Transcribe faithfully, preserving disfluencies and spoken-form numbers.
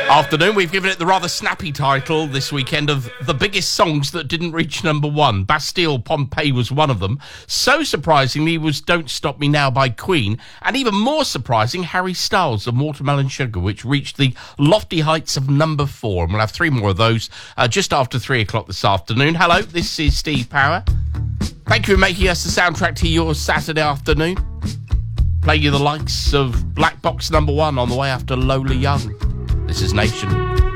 Afternoon, we've given it the rather snappy title this weekend of the biggest songs that didn't reach number one. Bastille Pompeii was one of them. So surprisingly was Don't Stop Me Now by Queen, and even more surprising, Harry Styles and Watermelon Sugar, which reached the lofty heights of number four. And we'll have three more of those uh, just after three o'clock this afternoon. Hello, this is Steve Power. Thank you for making us the soundtrack to your Saturday afternoon. Playing you the likes of Black Box number one on the way after Lola Young. This is Nation.